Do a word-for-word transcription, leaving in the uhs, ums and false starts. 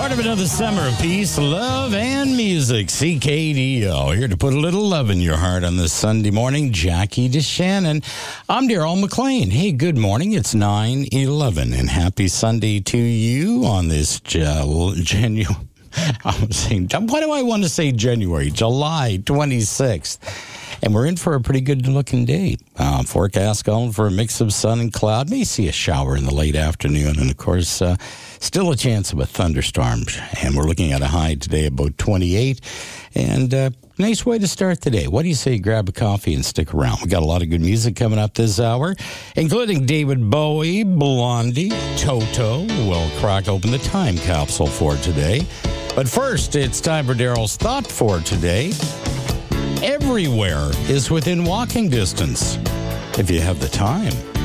Start of another summer of peace, love, and music. C K D O, here to put a little love in your heart on this Sunday morning. Jackie DeShannon. I'm Daryl McLean. Hey, good morning. It's nine eleven, and happy Sunday to you on this January. I'm saying, why do I want to say January? July twenty-sixth. And we're in for a pretty good-looking day. Uh, forecast calling for a mix of sun and cloud. May see a shower in the late afternoon. And, of course, uh, still a chance of a thunderstorm. And we're looking at a high today about twenty-eight. And uh, nice way to start the day. What do you say? Grab a coffee and stick around. We got a lot of good music coming up this hour, including David Bowie, Blondie, Toto. We'll crack open the time capsule for today. But first, it's time for Daryl's Thought for today. Everywhere is within walking distance if you have the time.